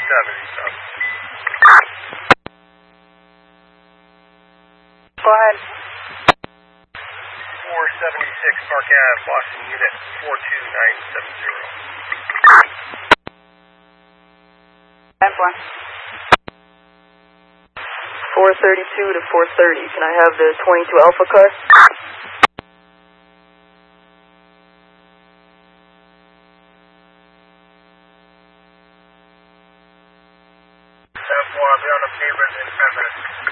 Go ahead. 476 Park Ave, Boston Unit 42970. 10-4. 432 to 430. Can I have the 22 Alpha car? 10-4, I'll be on the pavement in 10 minutes.